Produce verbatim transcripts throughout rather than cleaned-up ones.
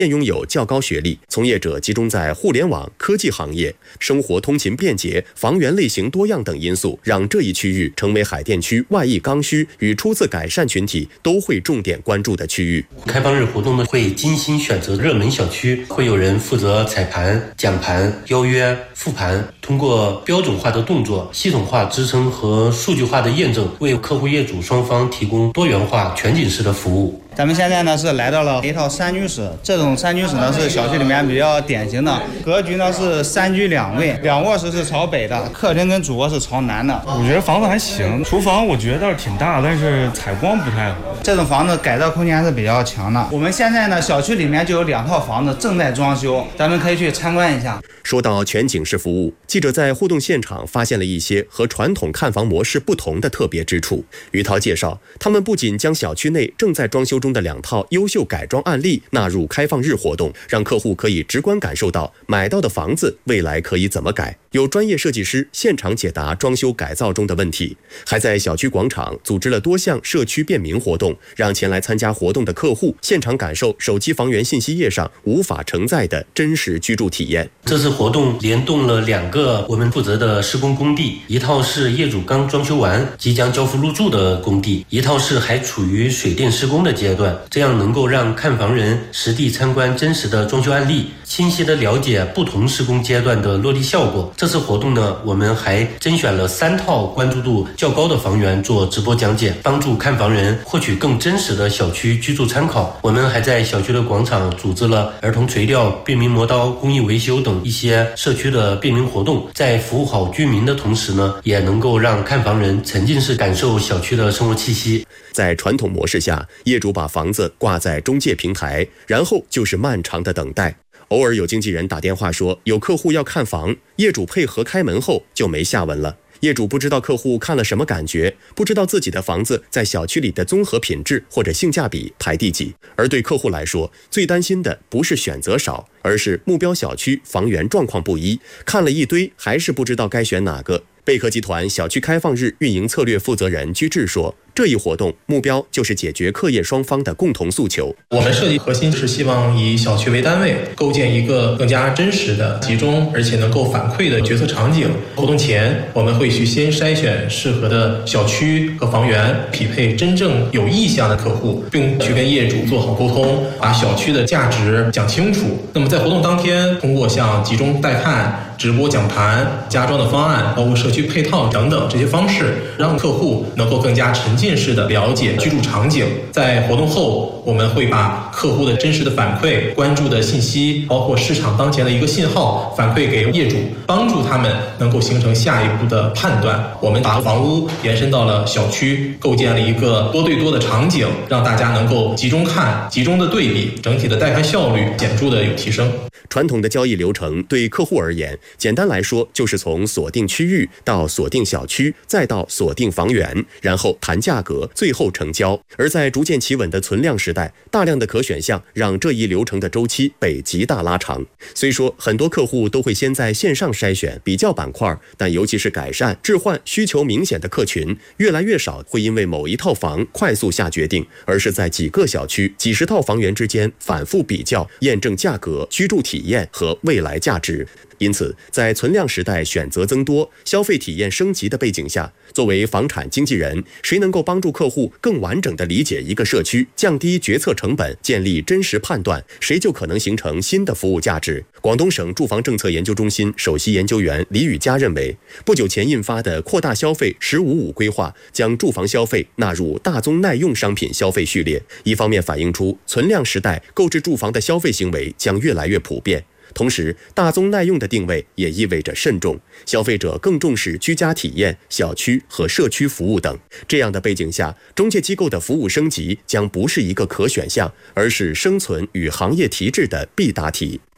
现拥有较高学历，从业者集中在互联网、科技行业，生活通勤便捷、房源类型多样等因素，让这一区域成为海淀区外溢刚需与初次改善群体都会重点关注的区域。 开放日活动呢，会精心选择热门小区，会有人负责彩盘、讲盘、邀约、复盘，通过标准化的动作、系统化支撑和数据化的验证，为客户业主双方提供多元化全景式的服务。 咱们现在呢是来到了一套三居室，这种三居室呢是小区里面比较典型的格局呢是三居两卫，两卧室是朝北的，客厅跟主卧是朝南的。 我觉得房子还行，厨房我觉得倒是挺大，但是采光不太好。 这种房子改造空间还是比较强的。我们现在呢小区里面就有两套房子正在装修，咱们可以去参观一下。 说到全景式服务，记者在互动现场发现了一些和传统看房模式不同的特别之处。于涛介绍，他们不仅将小区内正在装修中的两套优秀改装案例纳入开放日活动，让客户可以直观感受到买到的房子未来可以怎么改，有专业设计师现场解答装修改造中的问题，还在小区广场组织了多项社区便民活动，让前来参加活动的客户现场感受手机房源信息页上无法承载的真实居住体验。 这次活动联动了两个我们负责的施工工地，一套是业主刚装修完即将交付入住的工地，一套是还处于水电施工的阶段，这样能够让看房人实地参观真实的装修案例，清晰地了解不同施工阶段的落地效果。这次活动呢，我们还甄选了三套关注度较高的房源做直播讲解，帮助看房人获取更真实的小区居住参考。我们还在小区的广场组织了儿童垂钓、便民磨刀、公益维修等一些社区的便民活动，在服务好居民的同时呢，也能够让看房人沉浸式感受小区的生活气息。 在传统模式下，业主把房子挂在中介平台，然后就是漫长的等待。偶尔有经纪人打电话说有客户要看房，业主配合开门后就没下文了。业主不知道客户看了什么感觉，不知道自己的房子在小区里的综合品质或者性价比排第几。而对客户来说，最担心的不是选择少，而是目标小区房源状况不一，看了一堆还是不知道该选哪个。贝壳集团小区开放日运营策略负责人居志说，这一活动目标就是解决客业双方的共同诉求。 我们设计核心是希望以小区为单位，构建一个更加真实的、集中而且能够反馈的决策场景。活动前，我们会去先筛选适合的小区和房源，匹配真正有意向的客户，并去跟业主做好沟通，把小区的价值讲清楚。那么在活动当天，通过像集中带看、直播讲盘、家装的方案，包括社区配套等等这些方式，让客户能够更加沉浸式的了解居住场景。在活动后，我们会把客户的真实的反馈、关注的信息，包括市场当前的一个信号反馈给业主，帮助他们能够形成下一步的判断。我们把房屋延伸到了小区，构建了一个多对多的场景，让大家能够集中看、集中的对比，整体的带看效率显著的有提升。 传统的交易流程对客户而言，简单来说就是从锁定区域到锁定小区，再到锁定房源，然后谈价格，最后成交。而在逐渐企稳的存量时代，大量的可选项让这一流程的周期被极大拉长。虽说很多客户都会先在线上筛选比较板块，但尤其是改善、置换需求明显的客群，越来越少会因为某一套房快速下决定，而是在几个小区、几十套房源之间反复比较，验证价格、居住体验和未来价值。因此，在存量时代选择增多、消费体验升级的背景下，作为房产经纪人，谁能够帮助客户更完整地理解一个社区，降低决策成本，建立真实判断，谁就可能形成新的服务价值。广东省住房政策研究中心首席研究员李宇佳认为，不久前印发的扩大消费十五五规划，将住房消费纳入大宗耐用商品消费序列，一方面反映出存量时代购置住房的消费行为将越来越普遍。同时，大宗耐用的定位也意味着慎重，消费者更重视居家体验、小区和社区服务等。这样的背景下，中介机构的服务升级将不是一个可选项，而是生存与行业提质的必答题。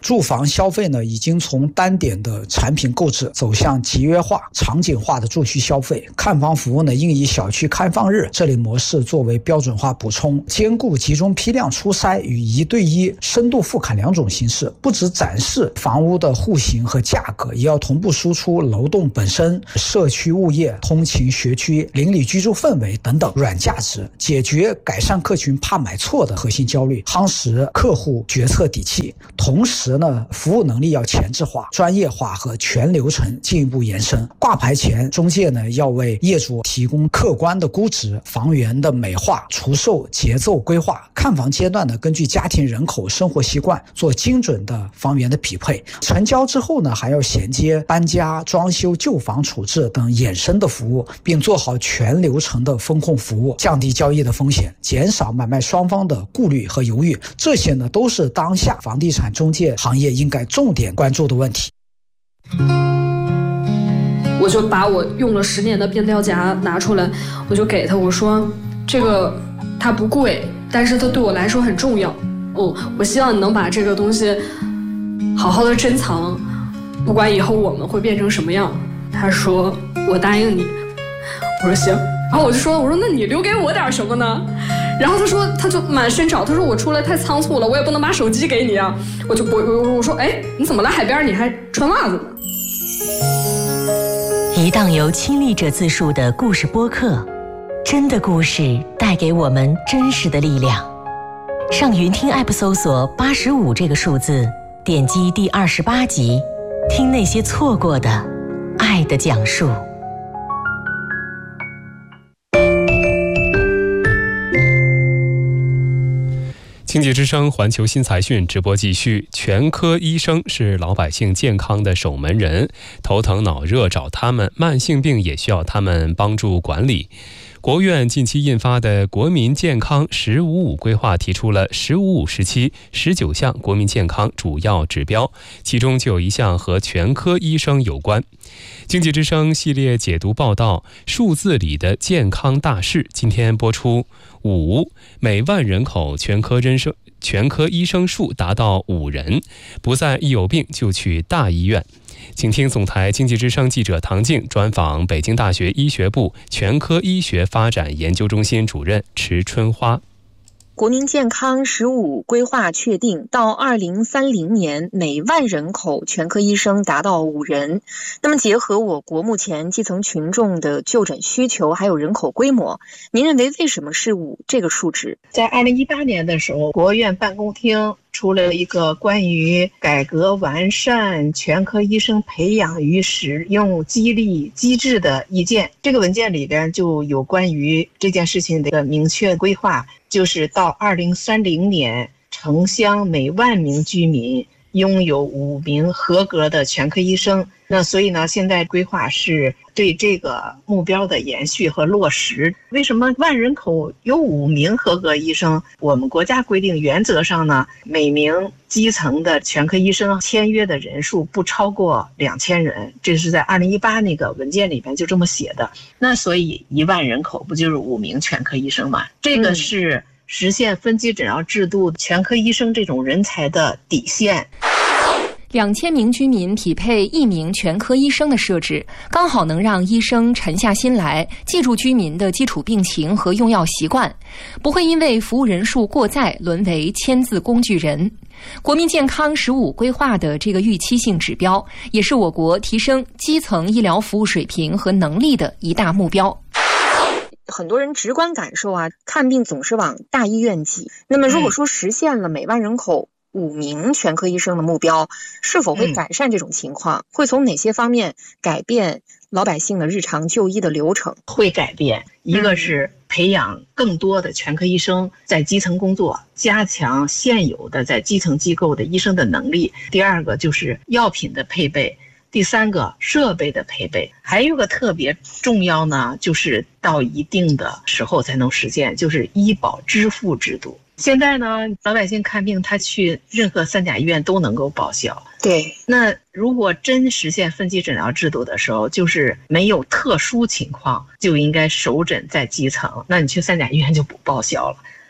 住房消费呢，已经从单点的产品购置走向集约化、场景化的住区消费。看房服务呢，应以小区开放日这类模式作为标准化补充，兼顾集中批量初筛与一对一深度复勘两种形式，不只展示房屋的户型和价格，也要同步输出楼栋本身、社区物业、通勤学区、邻里居住氛围等等软价值，解决改善客群怕买错的核心焦虑，夯实客户决策底气。同时呢，服务能力要前置化、专业化和全流程进一步延伸。挂牌前，中介呢要为业主提供客观的估值、房源的美化、出售节奏规划。看房阶段呢，根据家庭人口、生活习惯做精准的房源的匹配。成交之后呢，还要衔接搬家、装修、旧房处置等衍生的服务，并做好全流程的风控服务，降低交易的风险，减少买卖双方的顾虑和犹豫。这些呢，都是当下房地产中介行业应该重点关注的问题。 我就把我用了十年的变调夹拿出来，我就给他，我说这个它不贵，但是它对我来说很重要。嗯，我希望你能把这个东西好好的珍藏，不管以后我们会变成什么样。他说我答应你。我说行。然后我就说我说那你留给我点什么呢？然后他说他就满身找，他说我出来太仓促了，我也不能把手机给你啊。我就我我我说哎，你怎么来海边你还穿袜子呢？ 一档由亲历者自述的故事播客，真的故事带给我们真实的力量。上云听 App 搜索八十五这个数字，点击第二十八集，听那些错过的爱的讲述。 经济之声环球新财讯直播继续。全科医生是老百姓健康的守门人，头疼脑热找他们，慢性病也需要他们帮助管理。国务院近期印发的国民健康十五五规划提出了十五五时期十九项国民健康主要指标，其中就有一项和全科医生有关。经济之声系列解读报道数字里的健康大事，今天播出五，每万人口全科人生全科医生数达到五人，不再一有病就去大医院。请听总台经济之声记者唐静专访北京大学医学部全科医学发展研究中心主任池春花。 国民健康十五规划确定，到二零三零年每万人口全科医生达到五人。那么结合我国目前基层群众的就诊需求还有人口规模，您认为为什么是五这个数值？ 在二零一八年的时候，国务院办公厅出了一个关于改革完善全科医生培养与使用激励机制的意见。这个文件里边就有关于这件事情的一个明确规划，就是到二零三零年，城乡每万名居民拥有五名合格的全科医生。那所以呢，现在规划是对这个目标的延续和落实。为什么万人口有五名合格医生？我们国家规定原则上呢，每名基层的全科医生签约的人数不超过两千人，这是在二零一八那个文件里边就这么写的。那所以一万人口不就是五名全科医生吗？这个是实现分级诊疗制度全科医生这种人才的底线。 两千名居民匹配一名全科医生的设置，刚好能让医生沉下心来，记住居民的基础病情和用药习惯，不会因为服务人数过载沦为签字工具人。国民健康十五规划的这个预期性指标，也是我国提升基层医疗服务水平和能力的一大目标。 很多人直观感受啊，看病总是往大医院挤。那么如果说实现了每万人口五名全科医生的目标，是否会改善这种情况？嗯、会从哪些方面改变老百姓的日常就医的流程？ 会改变，一个是培养更多的全科医生在基层工作，加强现有的在基层机构的医生的能力。第二个就是药品的配备。第三个设备的配备，还有个特别重要呢，就是到一定的时候才能实现，就是医保支付制度。现在呢，老百姓看病他去任何三甲医院都能够报销。 对， 那如果真实现分级诊疗制度的时候，就是没有特殊情况就应该首诊在基层，那你去三甲医院就不报销了。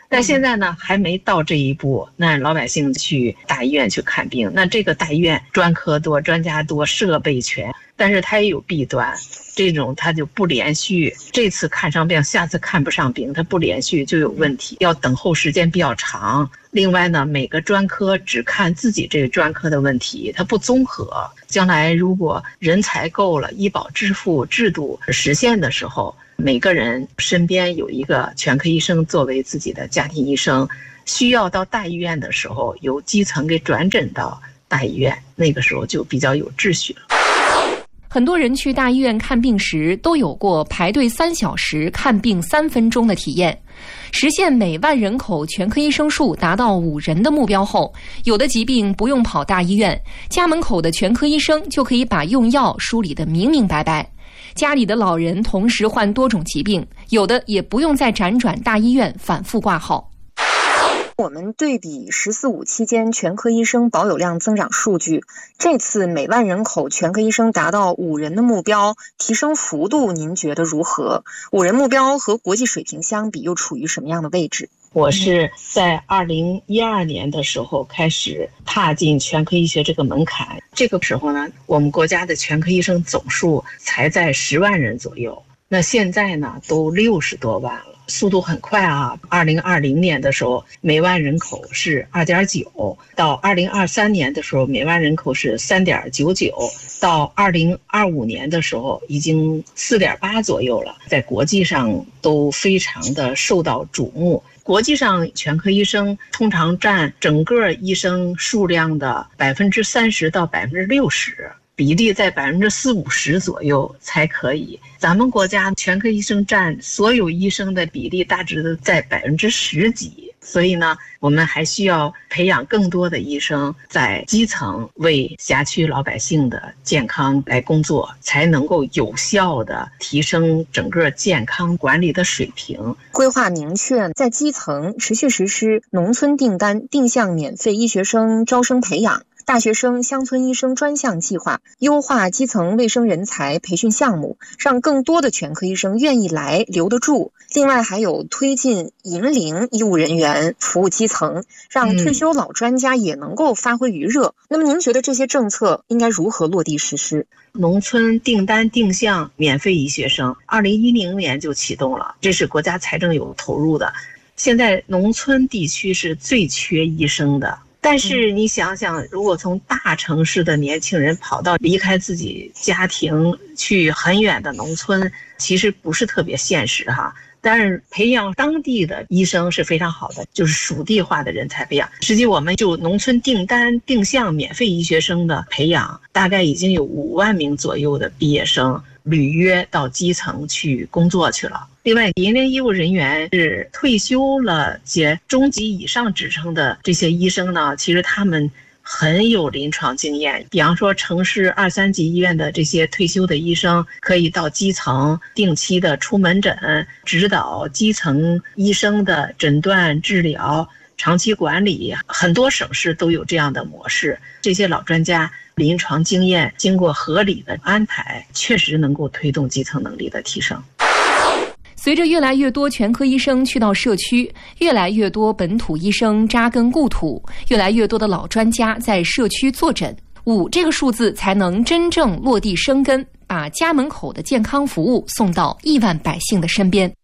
但现在呢还没到这一步，那老百姓去大医院去看病，那这个大医院专科多，专家多，设备全，但是它也有弊端，这种它就不连续，这次看上病下次看不上病，它不连续就有问题，要等候时间比较长。另外呢，每个专科只看自己这个专科的问题，它不综合。将来如果人才够了，医保支付制度实现的时候，每个人身边有一个全科医生作为自己的家庭医生，需要到大医院的时候，由基层给转诊到大医院，那个时候就比较有秩序了。 很多人去大医院看病时都有过排队三小时看病三分钟的体验。实现每万人口全科医生数达到五人的目标后，有的疾病不用跑大医院，家门口的全科医生就可以把用药梳理得明明白白。家里的老人同时患多种疾病，有的也不用再辗转大医院反复挂号。 我们对比“十四五”期间全科医生保有量增长数据，这次每万人口全科医生达到五人的目标，提升幅度您觉得如何？五人目标和国际水平相比又处于什么样的位置？ 我是在二零一二年的时候开始踏进全科医学这个门槛，这个时候呢，我们国家的全科医生总数才在十万人左右，那现在呢都六十多万了。速度很快啊！二零二零年的时候，每万人口是二点九，到二零二三年的时候，每万人口是三点九九，到二零二五年的时候，已经四点八左右了。在国际上都非常的受到瞩目。国际上，全科医生通常占整个医生数量的百分之三十到百分之六十。比例在百分之四五十左右才可以。咱们国家全科医生占所有医生的比例大致都在百分之十几，所以呢，我们还需要培养更多的医生在基层为辖区老百姓的健康来工作，才能够有效的提升整个健康管理的水平。 规划明确，在基层持续实施农村订单定向免费医学生招生培养。大学生乡村医生专项计划，优化基层卫生人才培训项目，让更多的全科医生愿意来留得住。另外还有推进银龄医务人员服务基层，让退休老专家也能够发挥余热。嗯、那么您觉得这些政策应该如何落地实施？ 农村订单定向免费医学生二零一零年就启动了，这是国家财政有投入的。现在农村地区是最缺医生的，但是你想想，如果从大城市的年轻人跑到离开自己家庭去很远的农村，其实不是特别现实哈。但是培养当地的医生是非常好的，就是属地化的人才培养。实际我们就农村订单定向免费医学生的培养，大概已经有五万名左右的毕业生履约到基层去工作去了。另外，银龄医务人员是退休了些中级以上职称的这些医生呢，其实他们很有临床经验。比方说城市二三级医院的这些退休的医生，可以到基层定期的出门诊，指导基层医生的诊断治疗、长期管理。很多省市都有这样的模式。这些老专家临床经验经过合理的安排，确实能够推动基层能力的提升。 随着越来越多全科医生去到社区，越来越多本土医生扎根故土，越来越多的老专家在社区坐诊，五这个数字才能真正落地生根，把家门口的健康服务送到亿万百姓的身边。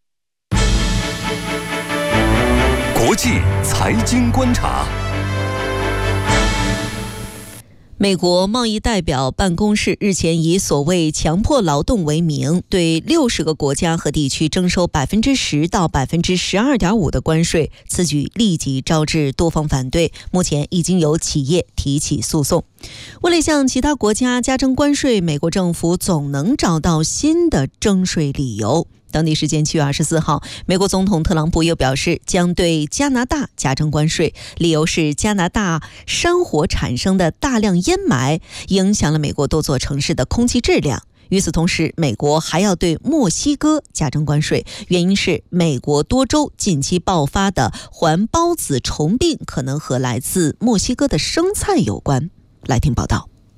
国际财经观察。 美国贸易代表办公室日前以所谓强迫劳动为名，对六十个国家和地区征收百分之十到百分之十二点五的关税，此举立即招致多方反对，目前已经有企业提起诉讼。为了向其他国家加征关税，美国政府总能找到新的征税理由。当地时间七月二十四号，美国总统特朗普又表示将对加拿大加征关税，理由是加拿大山火产生的大量烟霾影响了美国多座城市的空气质量。与此同时，美国还要对墨西哥加征关税，原因是美国多州近期爆发的环孢子虫病可能和来自墨西哥的生菜有关。来听报道。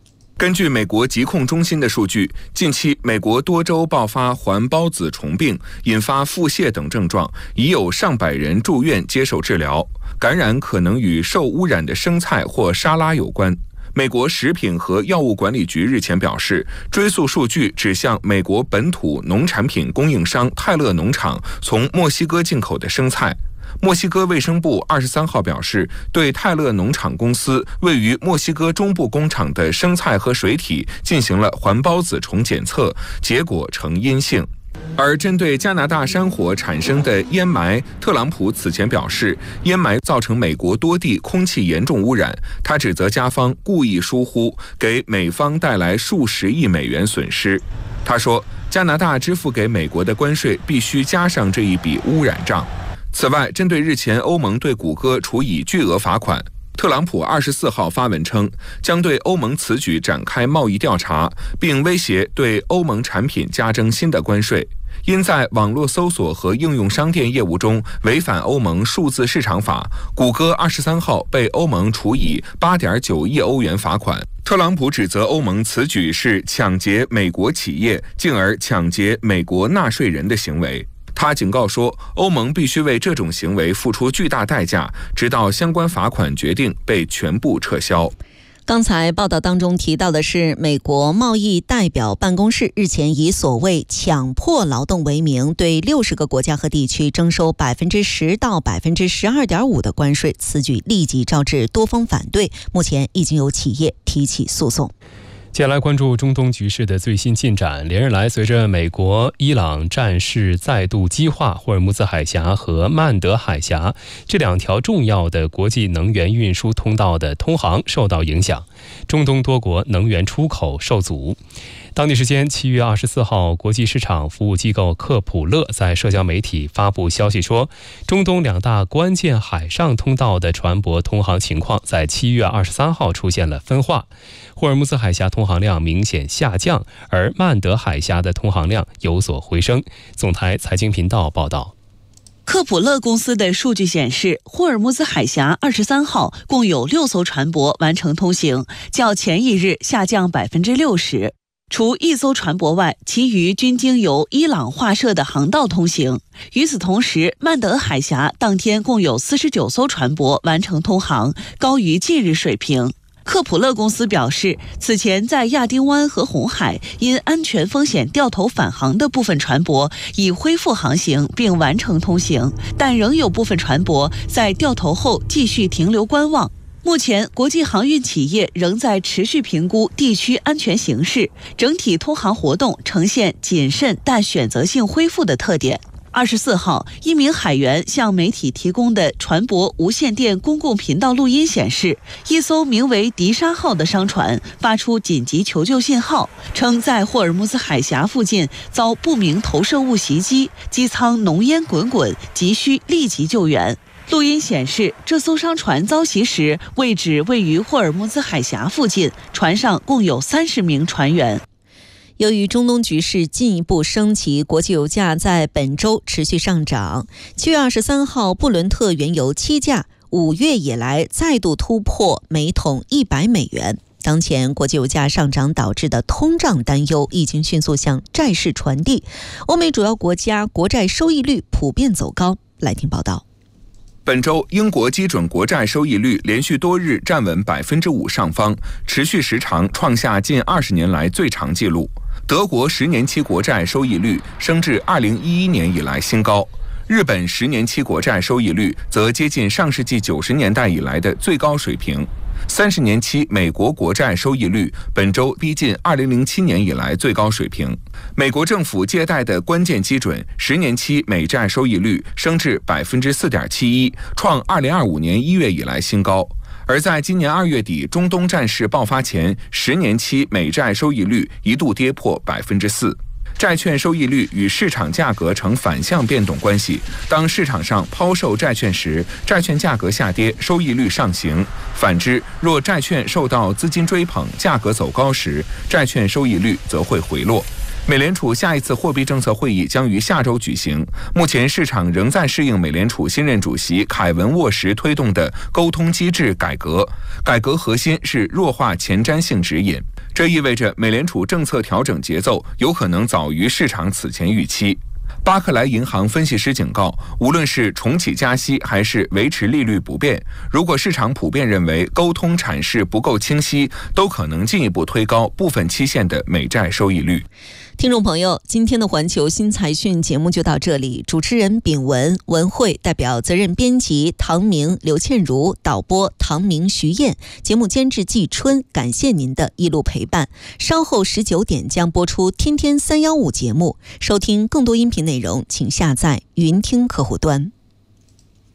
根据美国疾控中心的数据，近期美国多州爆发环孢子虫病，引发腹泻等症状，已有上百人住院接受治疗。感染可能与受污染的生菜或沙拉有关。美国食品和药物管理局日前表示，追溯数据指向美国本土农产品供应商泰勒农场从墨西哥进口的生菜。墨西哥卫生部二十三号表示，对泰勒农场公司位于墨西哥中部工厂的生菜和水体进行了环孢子虫检测，结果呈阴性。而针对加拿大山火产生的烟霾，特朗普此前表示，烟霾造成美国多地空气严重污染。他指责加方故意疏忽，给美方带来数十亿美元损失。他说，加拿大支付给美国的关税必须加上这一笔污染账。此外，针对日前欧盟对谷歌处以巨额罚款，特朗普二十四号发文称，将对欧盟此举展开贸易调查，并威胁对欧盟产品加征新的关税。因在网络搜索和应用商店业务中违反欧盟数字市场法，谷歌二十三号被欧盟处以 八点九亿欧元罚款。特朗普指责欧盟此举是抢劫美国企业，进而抢劫美国纳税人的行为。他警告说，欧盟必须为这种行为付出巨大代价，直到相关罚款决定被全部撤销。 刚才报道当中提到的是，美国贸易代表办公室日前以所谓强迫劳动为名，对六十个国家和地区征收百分之十到百分之十二点五的关税，此举立即招致多方反对，目前已经有企业提起诉讼。 接下来关注中东局势的最新进展。连日来，随着美国、伊朗战事再度激化，霍尔木兹海峡和曼德海峡这两条重要的国际能源运输通道的通航受到影响，中东多国能源出口受阻。当地时间七月二十四号，国际市场服务机构克普勒在社交媒体发布消息说，中东两大关键海上通道的船舶通航情况在七月二十三号出现了分化，霍尔木兹海峡通航量明显下降，而曼德海峡的通航量有所回升。总台财经频道报道。 克普勒公司的数据显示，霍尔木兹海峡二十三号共有六艘船舶完成通行，较前一日下降百分之六十。除一艘船舶外，其余均经由伊朗划设的航道通行。与此同时，曼德海峡当天共有四十九艘船舶完成通航，高于近日水平。克普勒公司表示，此前在亚丁湾和红海因安全风险掉头返航的部分船舶已恢复航行并完成通行，但仍有部分船舶在掉头后继续停留观望。目前，国际航运企业仍在持续评估地区安全形势，整体通航活动呈现谨慎但选择性恢复的特点。二十四号，一名海员向媒体提供的船舶无线电公共频道录音显示，一艘名为迪沙号的商船发出紧急求救信号，称在霍尔木兹海峡附近遭不明投射物袭击，机舱浓烟滚滚，急需立即救援。录音显示，这艘商船遭袭时位置位于霍尔木兹海峡附近，船上共有三十名船员。 由于中东局势进一步升级，国际油价在本周持续上涨。七月二十三号，布伦特原油期价五月以来再度突破每桶一百美元。当前国际油价上涨导致的通胀担忧已经迅速向债市传递，欧美主要国家国债收益率普遍走高。来听报道。 本周，英国基准国债收益率连续多日站稳百分之五上方，持续时长创下近二十年来最长纪录。德国十年期国债收益率升至二零一一年以来新高，日本十年期国债收益率则接近上世纪九十年代以来的最高水平。三十年期美国国债收益率本周逼近二零零七年以来最高水平。美国政府借贷的关键基准十年期美债收益率升至百分之四点七一，创二零二五年一月以来新高。而在今年二月底中东战事爆发前，十年期美债收益率一度跌破百分之四。债券收益率与市场价格呈反向变动关系，当市场上抛售债券时，债券价格下跌，收益率上行；反之，若债券受到资金追捧，价格走高时，债券收益率则会回落。 美联储下一次货币政策会议将于下周举行。目前市场仍在适应美联储新任主席凯文沃什推动的沟通机制改革，改革核心是弱化前瞻性指引，这意味着美联储政策调整节奏有可能早于市场此前预期。巴克莱银行分析师警告，无论是重启加息还是维持利率不变，如果市场普遍认为沟通阐释不够清晰，都可能进一步推高部分期限的美债收益率。 听众朋友，今天的环球新财讯节目就到这里，主持人秉文、文慧，代表责任编辑唐明、刘倩茹，导播唐明、徐燕，节目监制季春，感谢您的一路陪伴。稍后十九点将播出天天三幺五节目，收听更多音频内容请下载云听客户端。